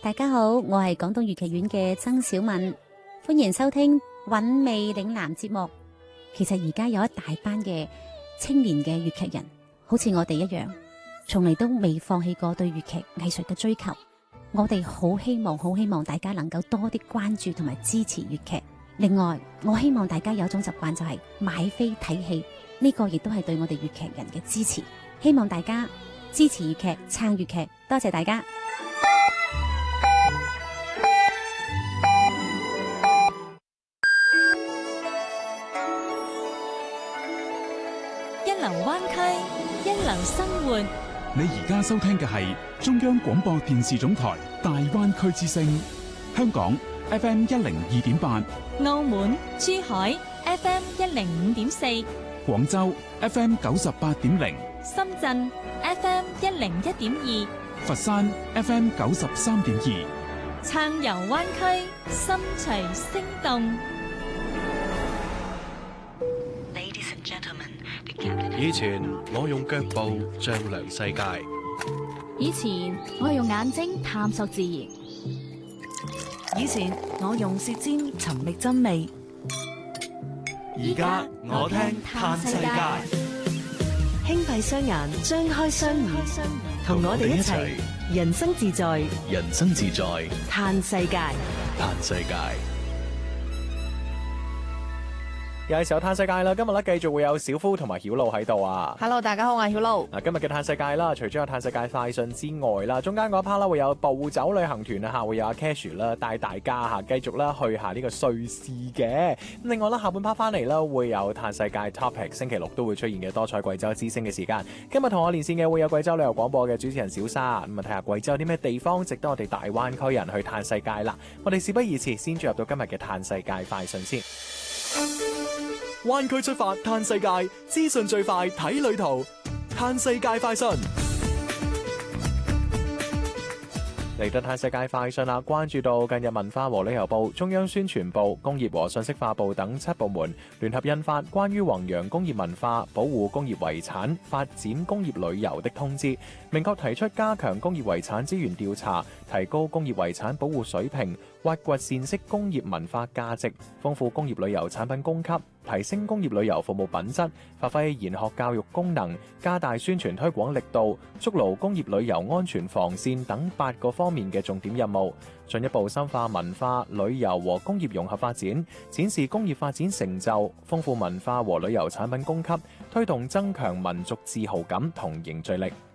大家好，我係廣東粵劇院嘅曾小敏，歡迎收聽韻味嶺南節目。其實而家有一大班嘅青年嘅粵劇人，好似我哋一樣，從嚟都未放棄過對粵劇藝術嘅追求。我哋好希望大家能夠多啲關注同埋支持粵劇。另外，我希望大家有一種習慣，就係買飛睇戲，呢個亦都係對我哋粵劇人嘅支持。希望大家支持粵劇，撐粵劇，多謝大家。 一流灣區，一流生活。 你而家收聽嘅係中央廣播電視總台大灣區之聲，香港 FM 102.8， 澳門、珠海 FM 105.4， 廣州 FM 98.0， 深圳 FM 101.2， 佛山 FM 93.2， 撐遊灣區，心隨聲動。 以前我用腳步丈量世界， 以前我係用眼睛探索自然， 以前我用舌尖尋覓真味， 而家我聽嘆世界。 輕閉雙眼，張開雙耳，同我哋一齊人生自在， 人生自在， 嘆世界， 嘆世界。 又係時候嘆世界啦！今日咧繼續會有小夫同埋曉露喺度啊 ！Hello， 大家好，我係曉露。 嗱，今日嘅嘆世界啦，除咗有嘆世界快訊之外啦，中間嗰一 part 啦會有步走旅行團啊嚇，會有阿 Cash 啦帶大家嚇繼續啦去下呢個瑞士嘅。咁另外啦，下半 part 翻嚟啦會有嘆世界 topic， 星期六都會出現嘅多彩貴州之聲嘅時間。今日同我連線嘅會有貴州旅遊廣播嘅主持人小沙，咁啊睇下貴州有啲咩地方值得我哋大灣區人去嘆世界啦。我哋事不宜遲，先進入到今日嘅嘆世界快訊先。灣區出發嘆世界，資訊最快睇旅途，嘆世界快訊。嚟到嘆世界快訊啦，關注到近日文化和旅遊部、中央宣傳部、工業和信息化部等7部門聯合印發關於弘揚工業文化、保護工業遺產、發展工業旅遊的通知，明確提出加強工業遺產資源調查，提高工業遺產保護水平，挖掘善釋工業文化價值，豐富工業旅遊產品供給，提升工業旅遊服務品質，發揮研學教育功能，加大宣傳推廣力度，築牢工業旅遊安全防線等8個方面嘅重點任務，進一步深化文化、旅遊和工業融合發展，展示工業發展成就，豐富文化和旅遊產品供給，推動增強民族自豪感同凝聚力。